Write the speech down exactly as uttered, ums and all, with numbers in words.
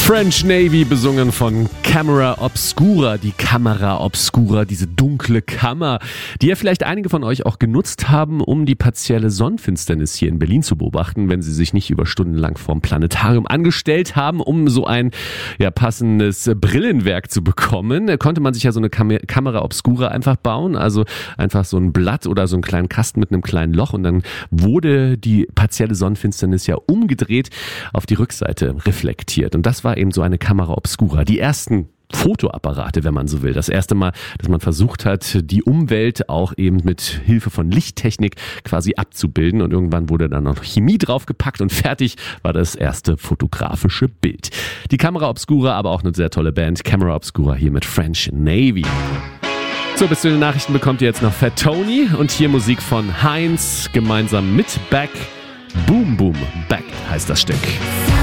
French Navy, besungen von Camera Obscura, die Kamera Obscura, diese dunkle Kammer, die ja vielleicht einige von euch auch genutzt haben, um die partielle Sonnenfinsternis hier in Berlin zu beobachten, wenn sie sich nicht über Stunden lang vorm Planetarium angestellt haben, um so ein ja, passendes Brillenwerk zu bekommen. Da konnte man sich ja so eine Kam- Kamera Obscura einfach bauen, also einfach so ein Blatt oder so einen kleinen Kasten mit einem kleinen Loch, und dann wurde die partielle Sonnenfinsternis ja umgedreht auf die Rückseite reflektiert, und das war eben so eine Kamera Obscura. Die ersten Fotoapparate, wenn man so will. Das erste Mal, dass man versucht hat, die Umwelt auch eben mit Hilfe von Lichttechnik quasi abzubilden, und irgendwann wurde dann noch Chemie draufgepackt und fertig war das erste fotografische Bild. Die Kamera Obscura, aber auch eine sehr tolle Band, Camera Obscura hier mit French Navy. So, bis zu den Nachrichten bekommt ihr jetzt noch Fat Tony und hier Musik von Heinz gemeinsam mit Beck. Boom Boom Back heißt das Stück.